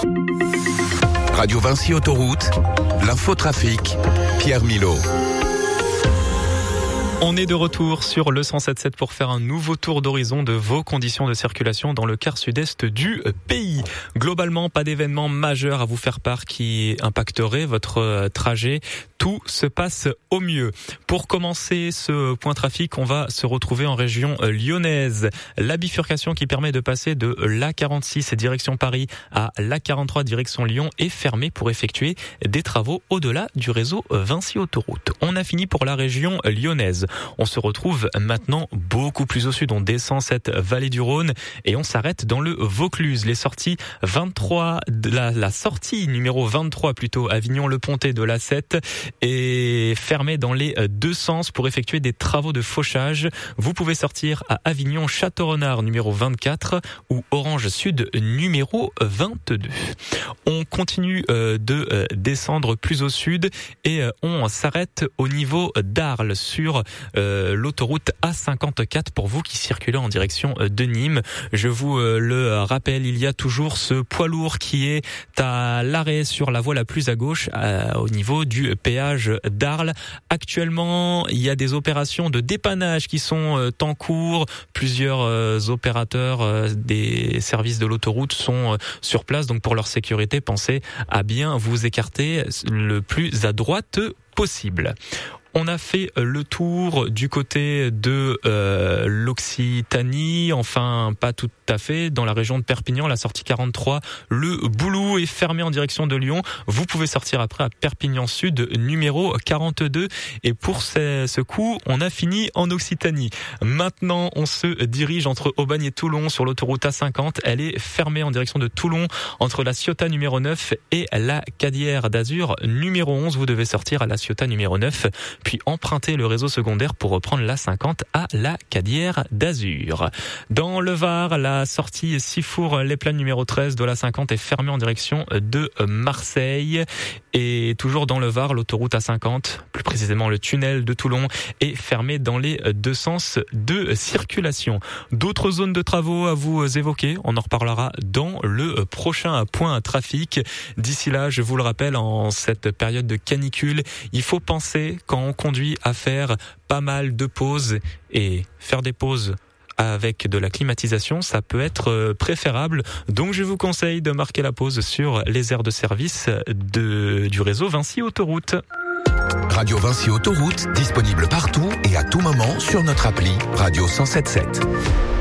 Radio Vinci Autoroute, l'infotrafic, Pierre Milot. On est de retour sur le 107.7 pour faire un nouveau tour d'horizon de vos conditions de circulation dans le quart sud-est du pays. Globalement, pas d'événement majeur à vous faire part qui impacterait votre trajet. Tout se passe au mieux. Pour commencer ce point trafic, on va se retrouver en région lyonnaise. La bifurcation qui permet de passer de l'A46 direction Paris à l'A43 direction Lyon est fermée pour effectuer des travaux au-delà du réseau Vinci Autoroute. On a fini pour la région lyonnaise. On se retrouve maintenant beaucoup plus au sud. On descend cette vallée du Rhône et on s'arrête dans le Vaucluse. Les sorties 23, la sortie numéro 23 plutôt, Avignon-le-Pontet de l'A7 est fermée dans les deux sens pour effectuer des travaux de fauchage. Vous pouvez sortir à Avignon-Château-Renard numéro 24 ou Orange Sud numéro 22. On continue de descendre plus au sud et on s'arrête au niveau d'Arles sur l'autoroute A54 pour vous qui circulez en direction de Nîmes. Je vous le rappelle, il y a toujours ce poids lourd qui est à l'arrêt sur la voie la plus à gauche au niveau du péage d'Arles. Actuellement, il y a des opérations de dépannage qui sont en cours. Plusieurs opérateurs des services de l'autoroute sont sur place. Donc pour leur sécurité, pensez à bien vous écarter le plus à droite possible. On a fait le tour du côté de l'Occitanie, enfin pas tout à fait, dans la région de Perpignan, la sortie 43, le Boulou est fermé en direction de Lyon. Vous pouvez sortir après à Perpignan Sud, numéro 42. Et pour ce coup, on a fini en Occitanie. Maintenant, on se dirige entre Aubagne et Toulon sur l'autoroute A50. Elle est fermée en direction de Toulon, entre la Ciotat numéro 9 et la Cadière d'Azur numéro 11. Vous devez sortir à la Ciotat numéro 9. Puis emprunter le réseau secondaire pour reprendre la 50 à la Cadière d'Azur. Dans le Var, la sortie Sifour-les-Plaines numéro 13 de la 50 est fermée en direction de Marseille. Et toujours dans le Var, l'autoroute A50, plus précisément le tunnel de Toulon, est fermé dans les deux sens de circulation. D'autres zones de travaux à vous évoquer, on en reparlera dans le prochain point trafic. D'ici là, je vous le rappelle, en cette période de canicule, il faut penser quand on conduit à faire pas mal de pauses, et faire des pauses avec de la climatisation, ça peut être préférable. Donc je vous conseille de marquer la pause sur les aires de service du réseau Vinci Autoroute. Radio Vinci Autoroute, disponible partout et à tout moment sur notre appli Radio 107.7.